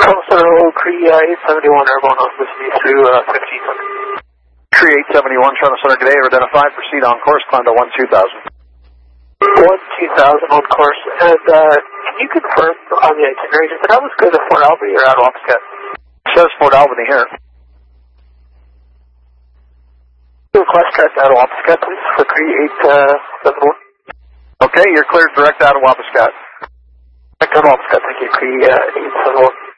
Center Road, Cree 871, airborne Austin through 1500. Cree 871, Toronto Center, good day, identified, proceed on course, climb to 12000. 12000 on course, and can you confirm on the itinerary, does it have us go to Fort Albany or out of Wapscott? It says Fort Albany here. Request direct out of Wapscott, please, for Cree 871. Okay, you're cleared direct out of Wapscott. Direct out of Wapscott, thank you, Cree 871.